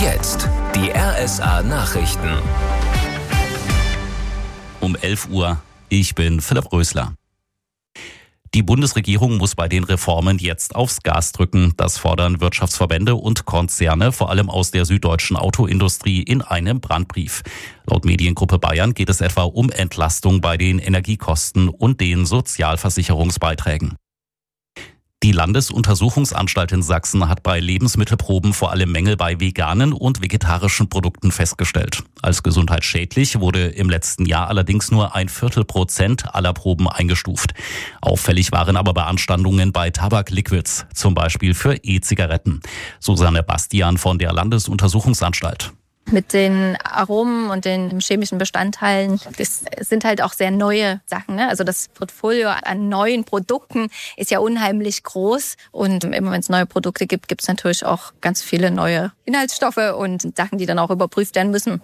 jetzt die RSA Nachrichten. Um 11 Uhr. Ich bin Philipp Rösler. Die Bundesregierung muss bei den Reformen jetzt aufs Gas drücken. Das fordern Wirtschaftsverbände und Konzerne, vor allem aus der süddeutschen Autoindustrie, in einem Brandbrief. Laut Mediengruppe Bayern geht es etwa um Entlastung bei den Energiekosten und den Sozialversicherungsbeiträgen. Die Landesuntersuchungsanstalt in Sachsen hat bei Lebensmittelproben vor allem Mängel bei veganen und vegetarischen Produkten festgestellt. Als gesundheitsschädlich wurde im letzten Jahr allerdings nur 0,25% aller Proben eingestuft. Auffällig waren aber Beanstandungen bei Tabakliquids, zum Beispiel für E-Zigaretten. Susanne Bastian von der Landesuntersuchungsanstalt. Mit den Aromen und den chemischen Bestandteilen, das sind halt auch sehr neue Sachen, ne? Also das Portfolio an neuen Produkten ist ja unheimlich groß. Und immer wenn es neue Produkte gibt, gibt es natürlich auch ganz viele neue Inhaltsstoffe und Sachen, die dann auch überprüft werden müssen.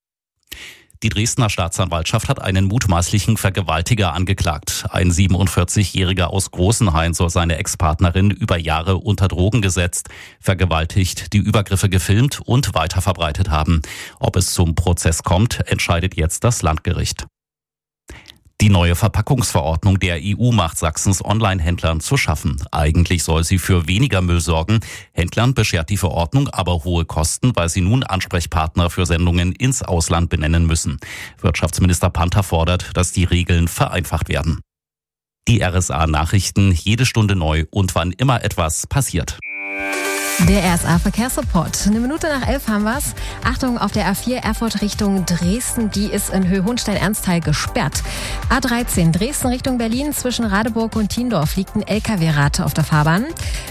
Die Dresdner Staatsanwaltschaft hat einen mutmaßlichen Vergewaltiger angeklagt. Ein 47-Jähriger aus Großenhain soll seine Ex-Partnerin über Jahre unter Drogen gesetzt, vergewaltigt, die Übergriffe gefilmt und weiterverbreitet haben. Ob es zum Prozess kommt, entscheidet jetzt das Landgericht. Die neue Verpackungsverordnung der EU macht Sachsens Online-Händlern zu schaffen. Eigentlich soll sie für weniger Müll sorgen. Händlern beschert die Verordnung aber hohe Kosten, weil sie nun Ansprechpartner für Sendungen ins Ausland benennen müssen. Wirtschaftsminister Panther fordert, dass die Regeln vereinfacht werden. Die RSA-Nachrichten jede Stunde neu und wann immer etwas passiert. Der RSA-Verkehrsreport. 11:01 haben wir's. Achtung, auf der A4 Erfurt Richtung Dresden, die ist in Höhe-Hohenstein-Ernsthal gesperrt. A13 Dresden Richtung Berlin, zwischen Radeburg und Tiendorf liegt ein LKW-Rad auf der Fahrbahn.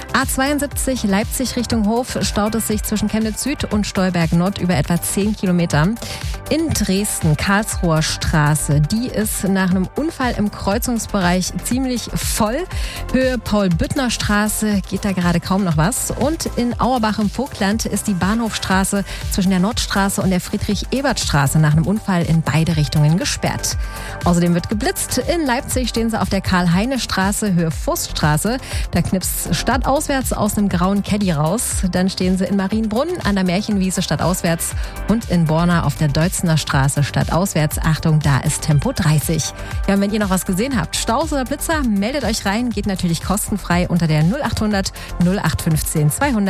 A72 Leipzig Richtung Hof staut es sich zwischen Chemnitz Süd und Stolberg Nord über etwa 10 Kilometer. In Dresden Karlsruher Straße, die ist nach einem Unfall im Kreuzungsbereich ziemlich voll. Höhe Paul-Büttner-Straße geht da gerade kaum noch was. Und in Auerbach im Vogtland ist die Bahnhofstraße zwischen der Nordstraße und der Friedrich-Ebert-Straße nach einem Unfall in beide Richtungen gesperrt. Außerdem wird geblitzt. In Leipzig stehen sie auf der Karl-Heine-Straße, Höhe Vossstraße. Da knipst stadtauswärts aus einem grauen Caddy raus. Dann stehen sie in Marienbrunn an der Märchenwiese stadtauswärts und in Borna auf der Deutzener Straße stadtauswärts. Achtung, da ist Tempo 30. Ja, und wenn ihr noch was gesehen habt, Staus oder Blitzer, meldet euch rein. Geht natürlich kostenfrei unter der 0800 0815 200.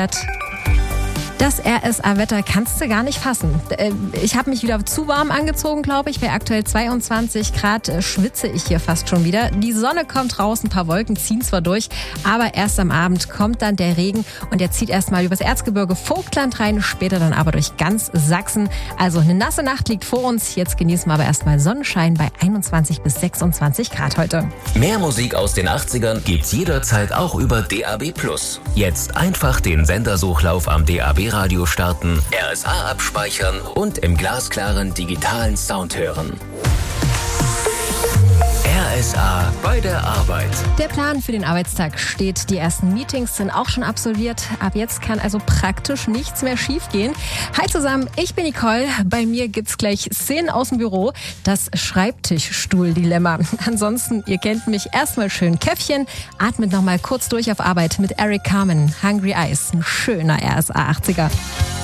Das RSA-Wetter kannst du gar nicht fassen. Ich habe mich wieder zu warm angezogen, glaube ich. Bei aktuell 22 Grad schwitze ich hier fast schon wieder. Die Sonne kommt raus, ein paar Wolken ziehen zwar durch, aber erst am Abend kommt dann der Regen und der zieht erstmal übers Erzgebirge Vogtland rein, später dann aber durch ganz Sachsen. Also eine nasse Nacht liegt vor uns. Jetzt genießen wir aber erstmal Sonnenschein bei 21 bis 26 Grad heute. Mehr Musik aus den 80ern gibt's jederzeit auch über DAB+. Jetzt einfach den Sendersuchlauf am DAB Radio starten, RSA abspeichern und im glasklaren digitalen Sound hören. RSA bei der Arbeit. Der Plan für den Arbeitstag steht. Die ersten Meetings sind auch schon absolviert. Ab jetzt kann also praktisch nichts mehr schiefgehen. Hi zusammen, ich bin Nicole. Bei mir gibt's gleich Szenen aus dem Büro. Das Schreibtischstuhl-Dilemma. Ansonsten, ihr kennt mich, erstmal schön Käffchen. Atmet nochmal kurz durch auf Arbeit mit Eric Carmen. Hungry Eyes. Ein schöner RSA 80er.